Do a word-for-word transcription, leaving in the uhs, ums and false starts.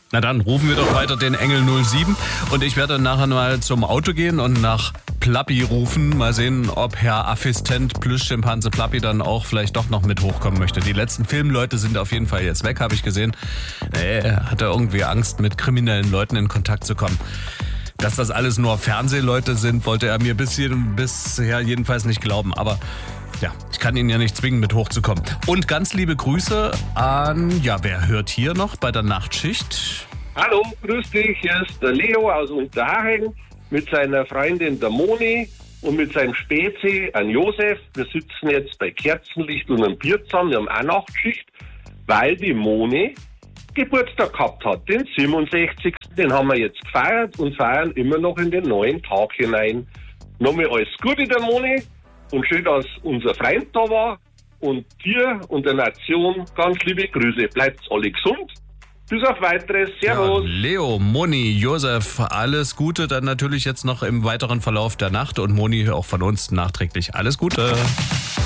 Na dann rufen wir doch weiter den Engel null sieben und ich werde nachher mal zum Auto gehen und nach Plappi rufen. Mal sehen, ob Herr Assistent Plüschschimpanse Plappi dann auch vielleicht doch noch mit hochkommen möchte. Die letzten Filmleute sind auf jeden Fall jetzt weg, habe ich gesehen. Er hatte irgendwie Angst, mit kriminellen Leuten in Kontakt zu kommen. Dass das alles nur Fernsehleute sind, wollte er mir bisher, bisher jedenfalls nicht glauben. Aber ja, ich kann ihn ja nicht zwingen, mit hochzukommen. Und ganz liebe Grüße an, ja, wer hört hier noch bei der Nachtschicht? Hallo, grüß dich, hier ist der Leo aus Unterhaching mit seiner Freundin der Moni und mit seinem Spezi an Josef. Wir sitzen jetzt bei Kerzenlicht und einem Bier zusammen, wir haben auch Nachtschicht, weil die Moni Geburtstag gehabt hat, den siebenundsechzigsten Den haben wir jetzt gefeiert und feiern immer noch in den neuen Tag hinein. Nochmal alles Gute der Moni und schön, dass unser Freund da war und dir und der Nation ganz liebe Grüße. Bleibt alle gesund. Bis auf Weiteres. Servus. Ja, Leo, Moni, Josef, alles Gute dann natürlich jetzt noch im weiteren Verlauf der Nacht und Moni auch von uns nachträglich alles Gute.